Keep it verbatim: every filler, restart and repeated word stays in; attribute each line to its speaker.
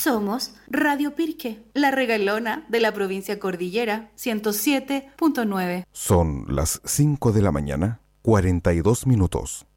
Speaker 1: Somos Radio Pirque, la regalona de la provincia Cordillera, ciento siete punto nueve.
Speaker 2: Son las cinco de la mañana, cuarenta y dos minutos.